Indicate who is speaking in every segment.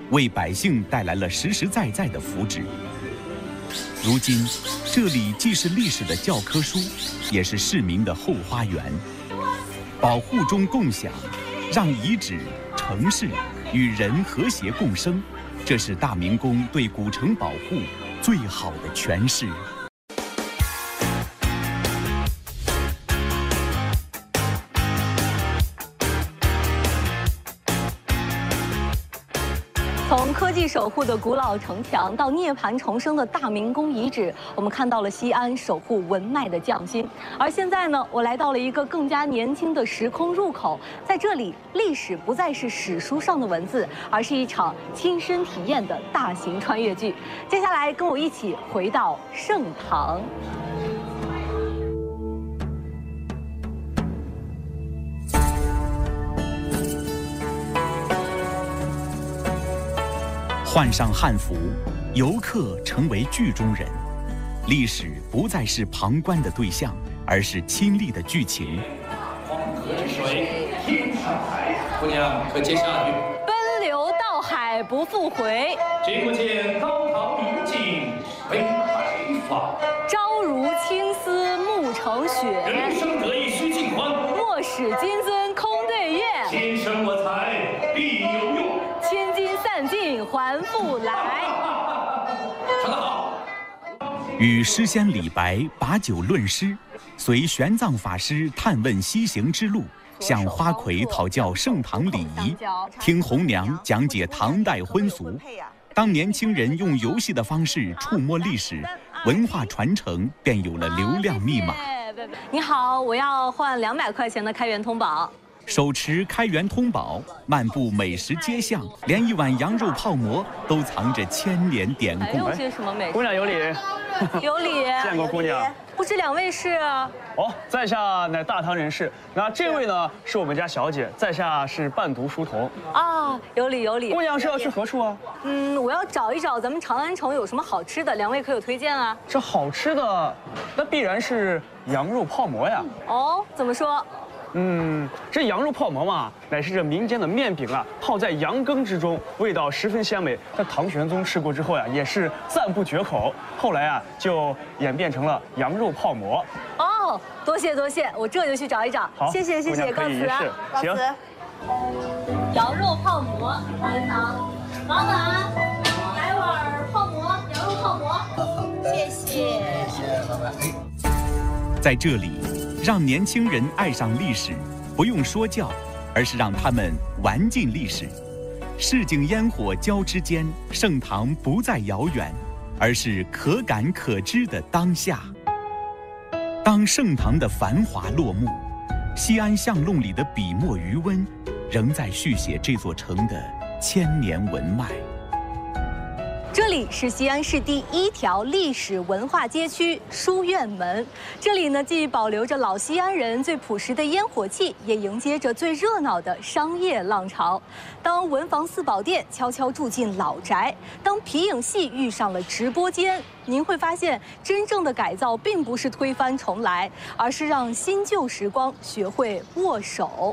Speaker 1: 为百姓带来了实实在在的福祉。如今，这里既是历史的教科书，也是市民的后花园。保护中共享，让遗址、城市与人和谐共生，这是大明宫对古城保护最好的诠释。
Speaker 2: 从科技守护的古老城墙到涅槃重生的大明宫遗址，我们看到了西安守护文脉的匠心。而现在呢，我来到了一个更加年轻的时空入口，在这里，历史不再是史书上的文字，而是一场亲身体验的大型穿越剧。接下来，跟我一起回到盛唐。
Speaker 1: 换上汉服，游客成为剧中人，历史不再是旁观的对象，而是亲历的剧情。
Speaker 3: 黄河之水天上来，姑娘可接下句。
Speaker 2: 奔流到海不复回，
Speaker 3: 君不见高堂明镜悲白发。
Speaker 2: 朝如青丝暮成雪，
Speaker 3: 人生得意须尽欢。
Speaker 2: 莫使金樽空对月，
Speaker 3: 今生我材必有用。
Speaker 2: 千金散尽还复来。
Speaker 3: 说得好。
Speaker 1: 与诗仙李白把酒论诗，随玄奘法师探问西行之路，向花魁讨教盛唐礼仪，听红娘讲解唐代婚俗。当年轻人用游戏的方式触摸历史，文化传承便有了流量密码。
Speaker 2: 你好，我要换200块钱的开元通宝。
Speaker 1: 手持开元通宝，漫步美食街巷，连一碗羊肉泡馍都藏着千年典故。
Speaker 2: 还有些什么美食？
Speaker 4: 姑娘有礼，
Speaker 2: 有礼。
Speaker 4: 见过姑娘。
Speaker 2: 不知两位是？
Speaker 4: 哦，在下乃大唐人士。那这位呢，是我们家小姐，在下是伴读书童。
Speaker 2: 啊，有礼有礼。
Speaker 4: 姑娘是要去何处啊？
Speaker 2: 我要找一找咱们长安城有什么好吃的，两位可有推荐啊？
Speaker 4: 这好吃的，那必然是羊肉泡馍呀。
Speaker 2: 哦，怎么说？
Speaker 4: 这羊肉泡馍嘛，乃是这民间的面饼啊，泡在羊羹之中，味道十分鲜美。但唐玄宗吃过之后呀，也是赞不绝口。后来啊，就演变成了羊肉泡馍。
Speaker 2: 哦，多谢多谢，我这就去找一找。
Speaker 4: 好，
Speaker 2: 谢谢谢谢，告辞啊，告辞。羊肉泡馍，您好，老板，来碗泡馍，羊肉泡馍，谢谢。
Speaker 5: 谢谢老板。
Speaker 1: 在这里，让年轻人爱上历史，不用说教，而是让他们玩进历史。市井烟火交织间，盛唐不再遥远，而是可感可知的当下。当盛唐的繁华落幕，西安巷弄里的笔墨余温，仍在续写这座城的千年文脉。
Speaker 2: 这里是西安市第1条历史文化街区书院门。这里呢，既保留着老西安人最朴实的烟火气，也迎接着最热闹的商业浪潮。当文房四宝殿悄悄住进老宅，当皮影戏遇上了直播间，您会发现，真正的改造并不是推翻重来，而是让新旧时光学会握手。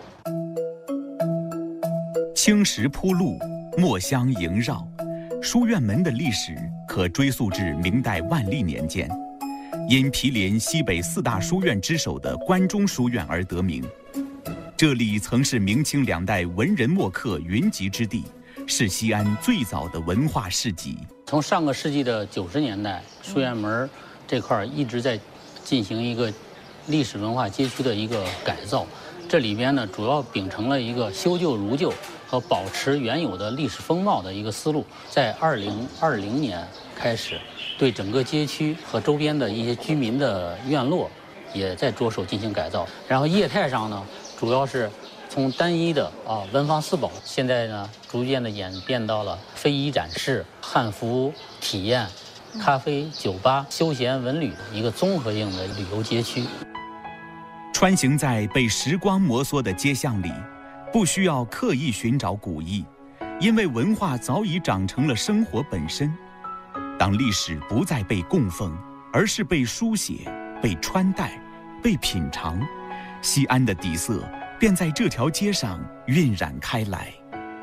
Speaker 1: 青石铺路，墨香萦绕。书院门的历史可追溯至明代万历年间，因毗邻西北4大书院之首的关中书院而得名。这里曾是明清2代文人墨客云集之地，是西安最早的文化市集。
Speaker 6: 从上个世纪的90年代，书院门这块一直在进行一个历史文化街区的一个改造。这里边呢，主要秉承了一个修旧如旧和保持原有的历史风貌的一个思路。在2020年开始，对整个街区和周边的一些居民的院落，也在着手进行改造。然后业态上呢，主要是从单一的文房四宝，现在呢逐渐的演变到了非遗展示、汉服体验、咖啡、酒吧、休闲文旅一个综合性的旅游街区。
Speaker 1: 穿行在被时光摩挲的街巷里，不需要刻意寻找古意，因为文化早已长成了生活本身。当历史不再被供奉，而是被书写、被穿戴、被品尝，西安的底色便在这条街上晕染开来。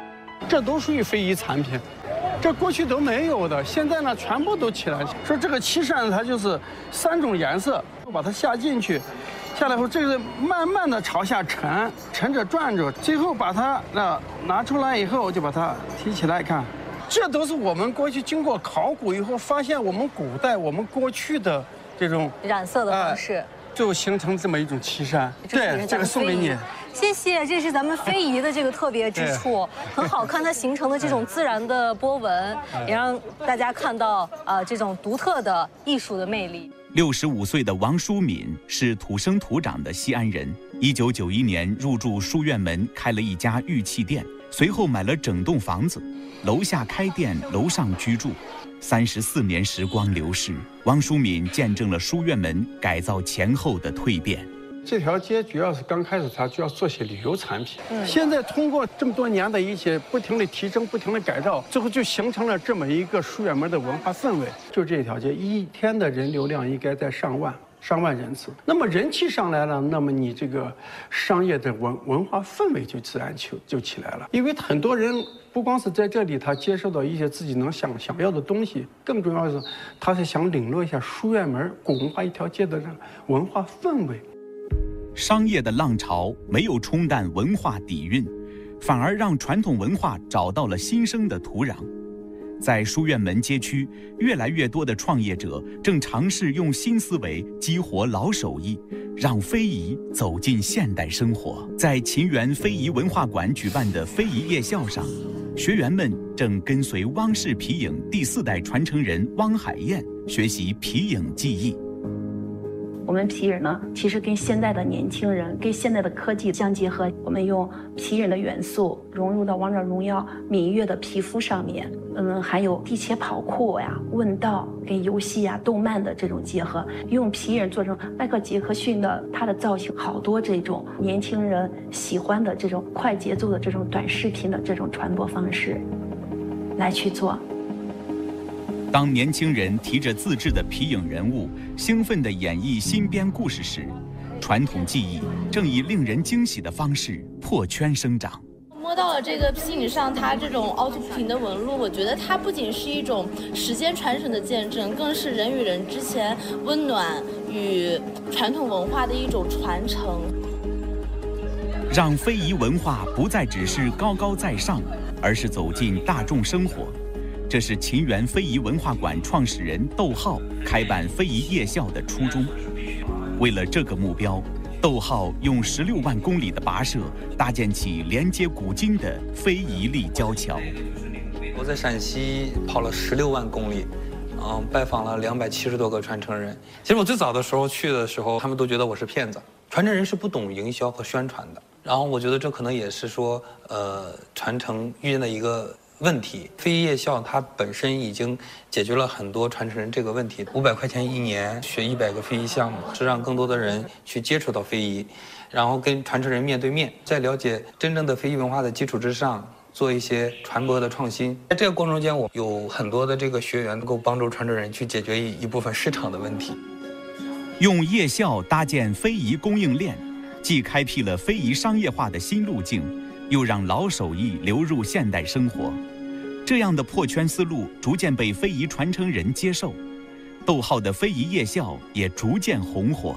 Speaker 5: 这都属于非遗产品，这过去都没有的，现在呢全部都起来。说这个漆扇它就是3种颜色，把它下进去，下来后这个慢慢的朝下沉，沉着转着，最后把它拿出来以后就把它提起来看。这都是我们过去经过考古以后发现，我们古代我们过去的这种
Speaker 2: 染色的方式，
Speaker 5: 就形成这么一种漆扇。对，这个送给你。
Speaker 2: 谢谢，这是咱们非遗的这个特别之处，很好看，它形成的这种自然的波纹，也让大家看到这种独特的艺术的魅力。
Speaker 1: 65岁的王淑敏是土生土长的西安人，1991年入住书院门，开了一家玉器店，随后买了整栋房子，楼下开店，楼上居住。34年时光流逝，王淑敏见证了书院门改造前后的蜕变。
Speaker 5: 这条街主要是刚开始它就要做些旅游产品，现在通过这么多年的一些不停的提升、不停的改造，最后就形成了这么一个书院门的文化氛围。就这条街一天的人流量应该在上万人次，那么人气上来了，那么你这个商业的文化氛围就自然就起来了。因为很多人不光是在这里，他接受到一些自己能想要的东西，更重要的是，他是想领略一下书院门古文化一条街的这文化氛围。
Speaker 1: 商业的浪潮没有冲淡文化底蕴，反而让传统文化找到了新生的土壤。在书院门街区，越来越多的创业者正尝试用新思维激活老手艺，让非遗走进现代生活。在秦园非遗文化馆举办的非遗夜校上，学员们正跟随汪氏皮影第4代传承人汪海燕学习皮影技艺。
Speaker 7: 我们皮影呢，其实跟现在的年轻人、跟现在的科技相结合，我们用皮影的元素融入到《王者荣耀》芈月的皮肤上面，还有地切跑酷呀、问道跟游戏呀、动漫的这种结合，用皮影做成迈克尔·杰克逊的他的造型，好多这种年轻人喜欢的这种快节奏的这种短视频的这种传播方式来去做。
Speaker 1: 当年轻人提着自制的皮影人物，兴奋地演绎新编故事时，传统技艺正以令人惊喜的方式破圈生长。
Speaker 8: 摸到了这个皮影上它这种凹凸不平的纹路，我觉得它不仅是一种时间传承的见证，更是人与人之间温暖与传统文化的一种传承。
Speaker 1: 让非遗文化不再只是高高在上，而是走进大众生活。这是秦园非遗文化馆创始人窦浩开办非遗夜校的初衷。为了这个目标，窦浩用16万公里的跋涉搭建起连接古今的非遗立交桥。
Speaker 9: 我在陕西跑了16万公里，拜访了270多个传承人。其实我最早的时候去的时候，他们都觉得我是骗子，传承人是不懂营销和宣传的。然后我觉得这可能也是说，传承遇见的一个问题。非遗夜校它本身已经解决了很多传承人这个问题，500块钱1年学100个非遗项目，是让更多的人去接触到非遗，然后跟传承人面对面，在了解真正的非遗文化的基础之上，做一些传播的创新。在这个过程中间，我有很多的这个学员能够帮助传承人去解决一部分市场的问题。
Speaker 1: 用夜校搭建非遗供应链，既开辟了非遗商业化的新路径，又让老手艺流入现代生活。这样的破圈思路逐渐被非遗传承人接受，窦浩的非遗夜校也逐渐红火。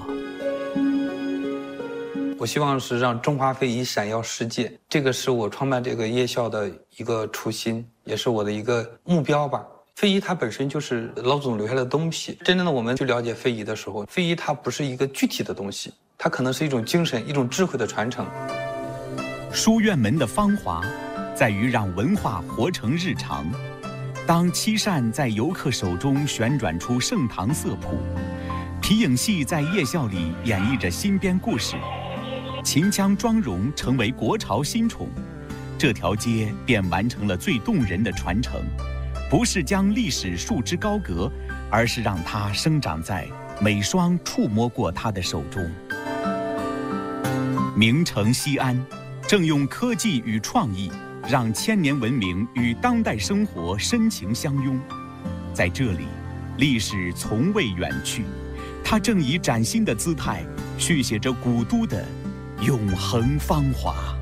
Speaker 9: 我希望是让中华非遗闪耀世界，这个是我创办这个夜校的一个初心，也是我的一个目标吧。非遗它本身就是老祖宗留下来的东西，真正的我们去了解非遗的时候，非遗它不是一个具体的东西，它可能是一种精神、一种智慧的传承。
Speaker 1: 书院门的芳华在于让文化活成日常。当漆扇在游客手中旋转出盛唐色谱，皮影戏在夜校里演绎着新编故事，秦腔妆容成为国潮新宠，这条街便完成了最动人的传承。不是将历史束之高阁，而是让它生长在每双触摸过它的手中。名城西安正用科技与创意，让千年文明与当代生活深情相拥。在这里，历史从未远去，它正以崭新的姿态续写着古都的永恒芳华。